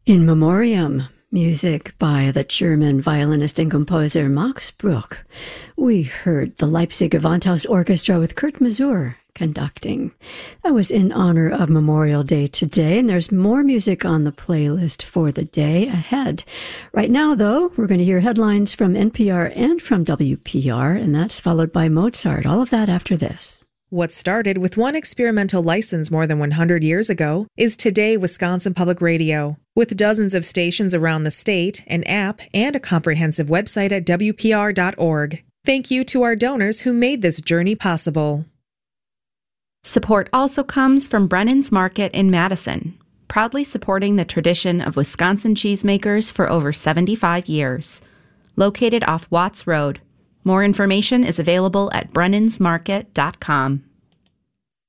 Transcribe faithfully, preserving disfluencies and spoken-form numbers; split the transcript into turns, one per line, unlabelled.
In Memoriam, music by the German violinist and composer Max Bruch. We heard the Leipzig Gewandhaus Orchestra with Kurt Masur conducting. That was in honor of Memorial Day today, and there's more music on the playlist for the day ahead. Right now, though, we're going to hear headlines from N P R and from W P R, and that's followed by Mozart. All of that after this.
What started with one experimental license more than one hundred years ago is today Wisconsin Public Radio. With dozens of stations around the state, an app, and a comprehensive website at W P R dot org. Thank you to our donors who made this journey possible.
Support also comes from Brennan's Market in Madison, proudly supporting the tradition of Wisconsin cheesemakers for over seventy-five years. Located off Watts Road. More information is available at brennans market dot com.